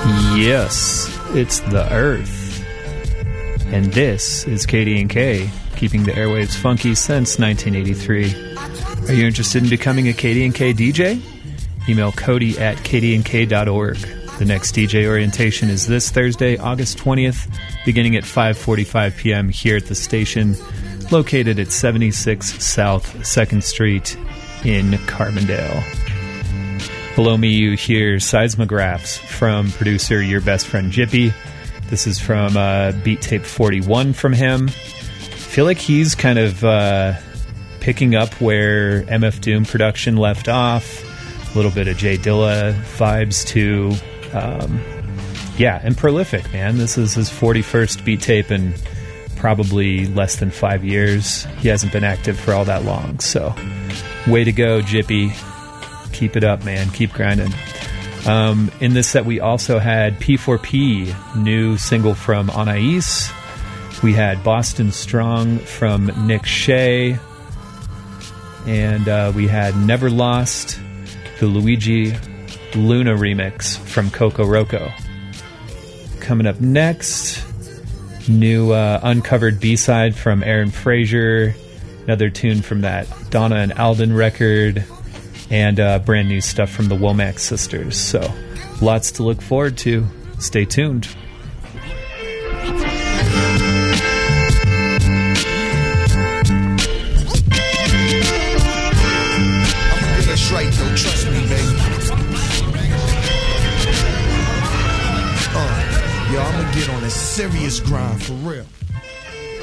Yes, it's the Earth. And this is KDNK, keeping the airwaves funky since 1983. Are you interested in becoming a KDNK DJ? Email Cody at kdnk.org. The next DJ orientation is this Thursday, August 20th, beginning at 5:45 p.m. here at the station, located at 76 South 2nd Street in Carbondale. Below me, you hear Seismographs from producer Your Best Friend Jippy. This is from Beat Tape 41 from him. I feel like he's kind of picking up where MF Doom production left off. A little bit of Jay Dilla vibes too. And prolific, man. This is his 41st beat tape in probably less than 5 years. He hasn't been active for all that long, so way to go, Jippy. Keep it up, man. Keep grinding. In this set, we also had P4P, new single from Anais. We had Boston Strong from Nick Shea. And we had Never Lost, the Luigi Luna remix from Coco Roco. Coming up next, new uncovered B-side from Aaron Frazier, another tune from that Donna and Alden record, and brand new stuff from the Womack Sisters. So lots to look forward to. Stay tuned. Right though, trust me, baby. Yo, I'ma get on a serious grind for real.